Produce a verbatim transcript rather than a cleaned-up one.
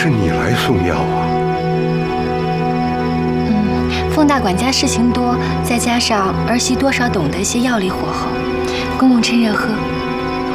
是你来送药啊？ 嗯，凤大管家事情多，再加上儿媳多少懂得些药理火候，公公趁热喝。